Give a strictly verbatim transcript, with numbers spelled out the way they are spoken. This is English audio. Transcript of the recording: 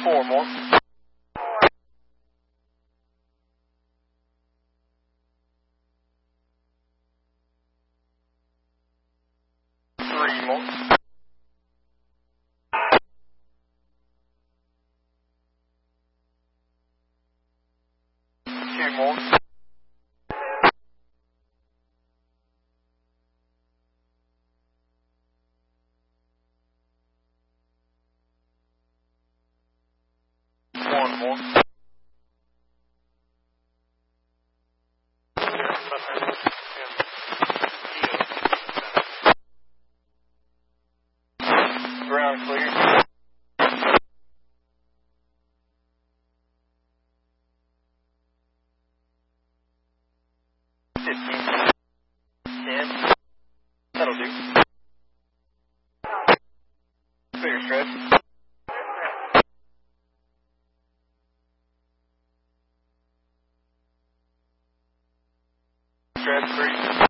Four more. Three more. Two more. One more. Ground clear. Fifteen. Ten. That'll do. Clear stretch. Stretch three.